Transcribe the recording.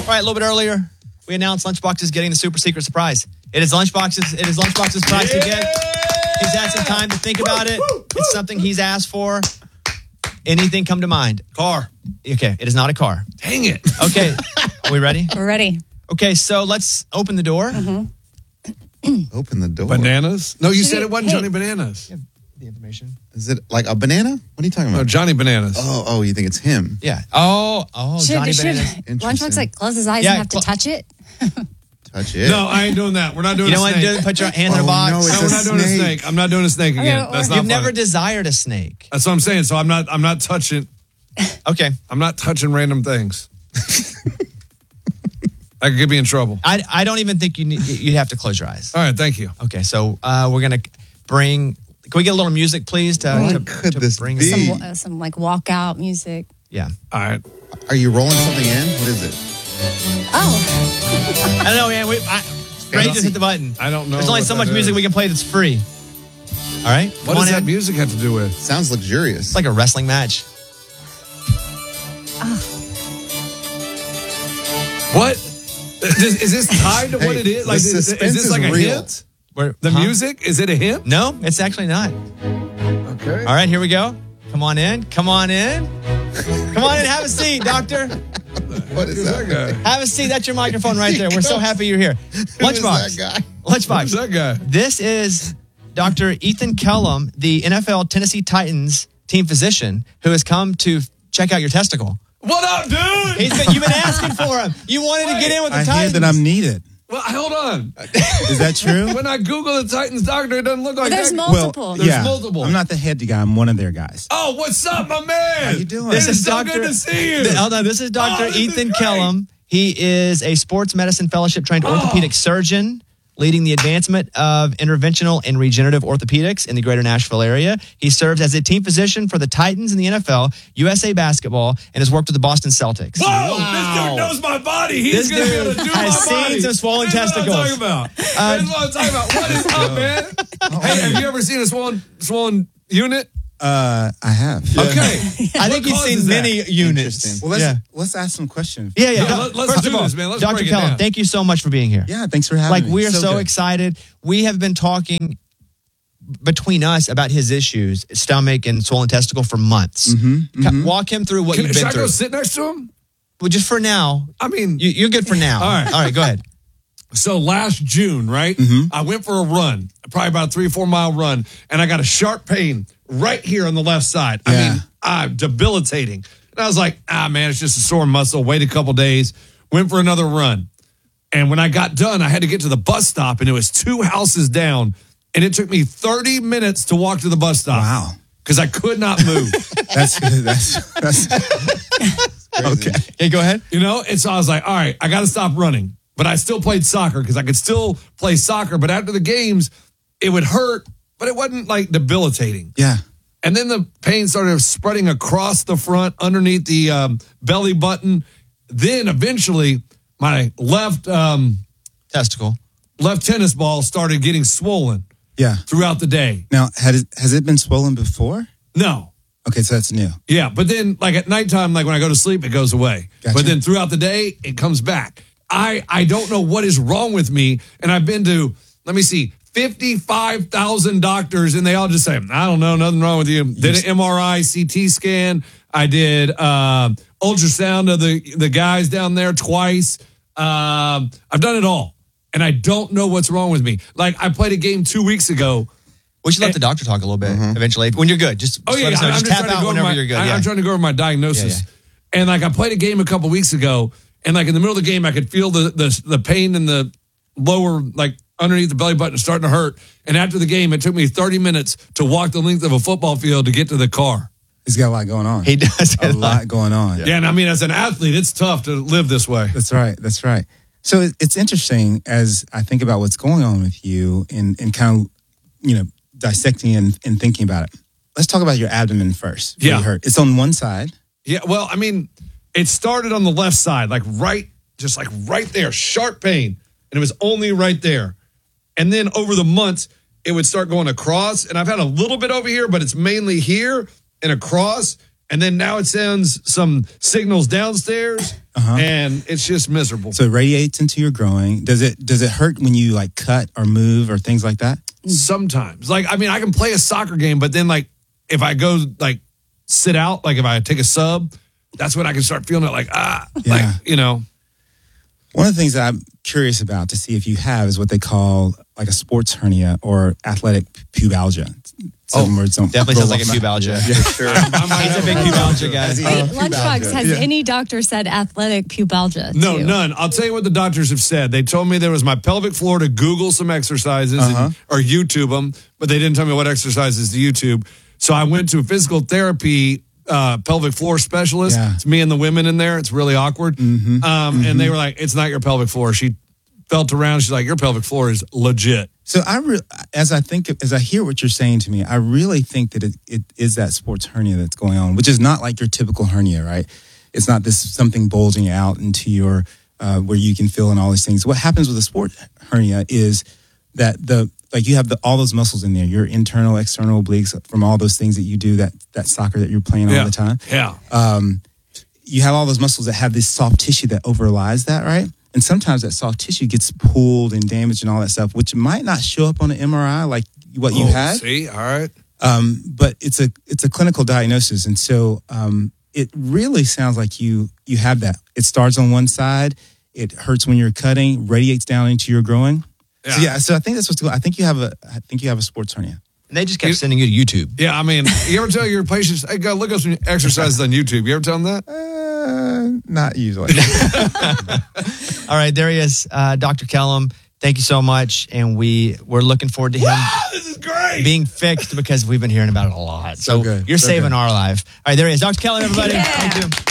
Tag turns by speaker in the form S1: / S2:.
S1: All right, a little bit earlier, we announced Lunchbox is getting the super secret surprise. It is Lunchbox's prize to get. He's had some time to think about it. It's something he's asked for. Anything come to mind?
S2: Car.
S1: Okay, it is not a car.
S2: Dang it.
S1: Okay, are we ready?
S3: We're ready.
S1: Okay, so let's open the door.
S4: Open the door.
S2: Bananas? No, you said it wasn't Johnny Bananas.
S1: The information.
S4: Is it like a banana? What are you talking about?
S2: No, Johnny Bananas.
S4: Oh, you think it's him?
S1: Yeah. Oh, Johnny Bananas.
S3: Lunchbox like close his eyes and have to touch it?
S4: Touch it.
S2: No, I ain't doing that. We're not doing
S1: You
S2: a
S1: don't want to
S2: snake.
S1: do it? Put your hand in a box.
S4: No,
S2: No, we're not doing a snake. I'm not doing a snake again. That's not
S1: You've
S2: funny.
S1: never desired a snake.
S2: That's what I'm saying. So I'm not touching.
S1: Okay.
S2: I'm not touching random things. That could get me in trouble.
S1: I don't even think you have to close your eyes.
S2: All right, thank you.
S1: Okay, so we're going to bring... Can we get a little music, please?
S4: What could this
S1: bring
S4: be?
S3: Some like walkout music.
S1: Yeah.
S2: All right.
S4: Are you rolling something in? What is it?
S3: Oh.
S1: I don't know, man. Ray just hit the button.
S2: I don't know.
S1: There's only
S2: what
S1: so
S2: that
S1: much music
S2: is.
S1: we can play that's free. All right?
S2: What does that music have to do with?
S4: Sounds luxurious.
S1: It's like a wrestling match.
S2: What? Is this tied to what it is?
S4: the
S2: Like, is
S4: suspense
S2: this like
S4: is
S2: a
S4: real.
S2: hint? The music? Is it a hint?
S1: No, it's actually not.
S2: Okay.
S1: All right, here we go. Come on in. Come on in. Come on in. Have a seat, doctor.
S4: What is that guy?
S1: Have a seat. That's your microphone right there. We're so happy you're here. Lunchbox.
S4: Who's that guy?
S1: Lunchbox.
S2: Who's that guy?
S1: This is Dr. Ethan Kellum, the NFL Tennessee Titans team physician, who has come to check out your testicle.
S2: What up, dude?
S1: You've been asking for him. You wanted to get in with the
S5: I hear
S1: Titans.
S5: that I'm needed.
S2: Well, hold on.
S5: Is that true?
S2: When I Google the Titans doctor, it doesn't look like
S3: There's
S2: that.
S3: multiple.
S2: There's multiple.
S5: I'm not the head guy. I'm one of their guys.
S2: Oh, what's up, my man?
S5: How you doing?
S1: This is
S2: so
S1: Dr.
S2: good to see you.
S1: Hold on, this is Dr.
S2: this is
S1: Ethan
S2: great.
S1: Kellum. He is a sports medicine fellowship trained orthopedic surgeon, leading the advancement of interventional and regenerative orthopedics in the greater Nashville area. He serves as a team physician for the Titans in the NFL, USA Basketball, and has worked with the Boston Celtics.
S2: Whoa, this dude knows my body. He's
S1: This
S2: going to be able
S1: dude
S2: to do
S1: has
S2: my body.
S1: seen some swollen
S2: This is
S1: testicles.
S2: what I'm talking about. This is what I'm talking about. What is up, man? Hey, have you ever seen a swollen unit?
S5: I have.
S2: Okay.
S1: I think he's seen many units.
S4: Interesting.
S5: Well, let's ask some questions.
S1: Yeah.
S2: Let's
S1: First
S2: do
S1: of all,
S2: this, man. Let's
S1: Dr.
S2: break it
S1: Kellum,
S2: down.
S1: thank you so much for being here.
S5: Yeah, thanks for having me.
S1: We are so
S5: good.
S1: excited. We have been talking between us about his issues, stomach and swollen testicle, for months. Walk him through what you've
S2: Should
S1: been
S2: I
S1: through.
S2: go sit next to him?
S1: Well, just for now.
S2: I mean,
S1: You're good for now.
S2: All right.
S1: Go ahead.
S2: so last June, right? I went for a run, probably about a 3-4 mile run, and I got a sharp pain right here on the left side. I
S5: Yeah.
S2: mean, debilitating. And I was like, man, it's just a sore muscle. Wait a couple days. Went for another run. And when I got done, I had to get to the bus stop, and it was 2 houses down. And it took me 30 minutes to walk to the bus stop.
S5: Wow.
S2: Because I could not move.
S5: That's
S1: Okay. Hey, go ahead.
S2: You know? And so I was like, all right, I got to stop running. But I still played soccer because I could still play soccer. But after the games, it would hurt, but it wasn't like debilitating.
S5: yeah.
S2: And then the pain started spreading across the front, underneath the belly button. Then eventually, my left
S1: Testicle.
S2: tennis ball started getting swollen
S5: Yeah.
S2: throughout the day.
S5: Now, has it been swollen before?
S2: No.
S5: Okay, so that's new.
S2: Yeah, but then like at nighttime, like when I go to sleep, it goes away.
S5: Gotcha.
S2: But then throughout the day, it comes back. I don't know what is wrong with me. And I've been to, 55,000 doctors, and they all just say, I don't know, nothing wrong with you. Did an MRI, CT scan. I did ultrasound of the guys down there twice. I've done it all. And I don't know what's wrong with me. Like, I played a game 2 weeks ago.
S1: We should let the doctor talk a little bit eventually. When you're good. Just
S2: Oh, yeah,
S1: let us know.
S2: I'm
S1: Just
S2: just
S1: tap
S2: trying to
S1: out
S2: go over
S1: whenever
S2: my,
S1: you're good.
S2: I'm trying to go over my diagnosis.
S1: Yeah.
S2: And like I played a game a couple weeks ago, and like in the middle of the game, I could feel the pain in the lower, like underneath the belly button starting to hurt. And after the game, it took me 30 minutes to walk the length of a football field to get to the car.
S5: He's got a lot going on.
S1: He does.
S5: a lot going on.
S2: Yeah, and I mean, as an athlete, it's tough to live this way.
S5: That's right. That's right. So it's interesting as I think about what's going on with you and kind of, dissecting and thinking about it. Let's talk about your abdomen first.
S2: Yeah.
S5: You hurt. It's on one side.
S2: Yeah, well, I mean, it started on the left side, like right there, sharp pain. And it was only right there. And then over the months, it would start going across. And I've had a little bit over here, but it's mainly here and across. and then now it sends some signals downstairs, and it's just miserable.
S5: So it radiates into your groin. Does it hurt when you like cut or move or things like that?
S2: Sometimes, like, I mean, I can play a soccer game, but then like if I go like sit out, like if I take a sub, that's when I can start feeling it like, like, you know.
S5: One of the things that I'm curious about to see if you have is what they call like a sports hernia or athletic pubalgia. Some words don't
S1: Definitely
S5: roll
S1: sounds like a
S5: off my-
S1: pubalgia.
S4: Sure.
S1: He's a big pubalgia guy.
S3: Wait, Lunchbox, has any doctor said athletic pubalgia?
S2: No,
S3: too?
S2: none. I'll tell you what the doctors have said. They told me there was my pelvic floor to Google some exercises or YouTube them, but they didn't tell me what exercises to YouTube. So I went to a physical therapy pelvic floor specialist.
S5: Yeah.
S2: It's me and the women in there. It's really awkward. And they were like, it's not your pelvic floor. She felt around. She's like, your pelvic floor is legit.
S5: So as I hear what you're saying to me, I really think that it is that sports hernia that's going on, which is not like your typical hernia, right? It's not this something bulging out into your where you can feel and all these things. What happens with a sport hernia is that you have all those muscles in there, your internal, external obliques from all those things that you do, that soccer that you're playing all the time.
S2: Yeah.
S5: You have all those muscles that have this soft tissue that overlies that, right? And sometimes that soft tissue gets pulled and damaged and all that stuff, which might not show up on an MRI like what you had.
S2: See, all right.
S5: But it's a clinical diagnosis, and so it really sounds like you have that. It starts on one side, it hurts when you're cutting, radiates down into your groin.
S2: Yeah.
S5: So I think that's what's going. I think you have a sports hernia.
S1: And they just kept sending you to YouTube.
S2: Yeah, I mean, you ever tell your patients, hey, go look up some exercises on YouTube? You ever tell them that?
S5: Not usually.
S1: All right, there he is, Dr. Kellum. Thank you so much, and we're looking forward to him
S2: This is great.
S1: being fixed because we've been hearing about it a lot. So
S5: good.
S1: you're
S5: So
S1: saving
S5: good.
S1: our life. All right, there he is, Dr. Kellum, everybody.
S3: Yeah.
S1: Thank you.